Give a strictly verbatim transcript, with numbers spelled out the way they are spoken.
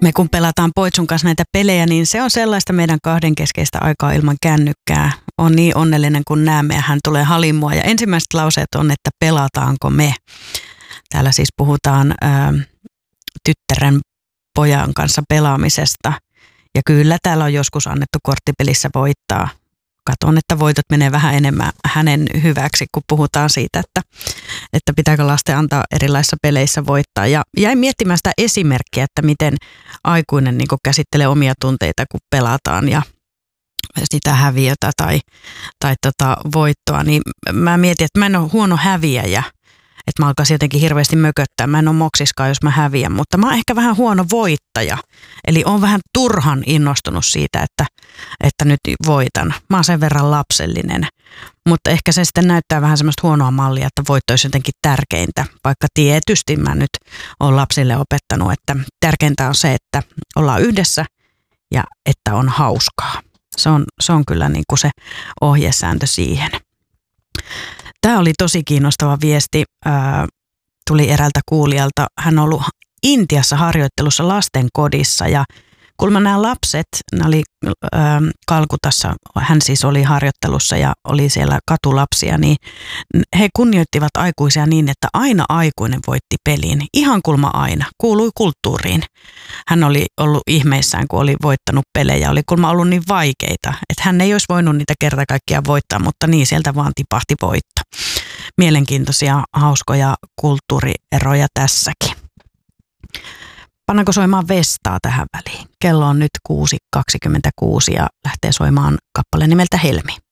me kun pelataan Poitsun kanssa näitä pelejä, niin se on sellaista meidän kahden keskeistä aikaa ilman kännykkää. On niin onnellinen, kun näemme ja hän tulee halimua. Ja ensimmäiset lauseet on, että pelataanko me. Täällä siis puhutaan ää, tyttären pojan kanssa pelaamisesta. Ja kyllä täällä on joskus annettu korttipelissä voittaa. Katon, että voitot menee vähän enemmän hänen hyväksi, kun puhutaan siitä, että, että pitääkö lasten antaa erilaisissa peleissä voittaa. Ja jäin miettimään sitä esimerkkiä, että miten aikuinen niin kuin käsittelee omia tunteita, kun pelataan ja sitä häviötä tai, tai tota voittoa. Niin mä mietin, että mä en ole huono häviäjä, että mä alkaisin jotenkin hirveästi mököttää. Mä en ole moksiskaan, jos mä häviän, mutta mä oon ehkä vähän huono voittaja. Eli oon vähän turhan innostunut siitä, että, että nyt voitan. Mä oon sen verran lapsellinen, mutta ehkä se sitten näyttää vähän semmoista huonoa mallia, että voitto olisi jotenkin tärkeintä. Vaikka tietysti mä nyt oon lapsille opettanut, että tärkeintä on se, että ollaan yhdessä ja että on hauskaa. Se on, se on kyllä niin kuin se ohjesääntö siihen. Tämä oli tosi kiinnostava viesti. Ää, tuli eräältä kuulijalta. Hän on ollut Intiassa harjoittelussa lastenkodissa ja kun mä nämä lapset, nämä oli ää, Kalkutassa, hän siis oli harjoittelussa ja oli siellä katulapsia, niin he kunnioittivat aikuisia niin, että aina aikuinen voitti pelin. Ihan kulma aina. Kuului kulttuuriin. Hän oli ollut ihmeissään, kun oli voittanut pelejä. Oli kulma ollut niin vaikeita, että hän ei olisi voinut niitä kerta kaikkiaan voittaa, mutta niin sieltä vaan tipahti voitto. Mielenkiintoisia, hauskoja kulttuurieroja tässäkin. Pannaanko soimaan Vestaa tähän väliin? Kello on nyt kuusi kaksikymmentäkuusi ja lähtee soimaan kappale nimeltä Helmi.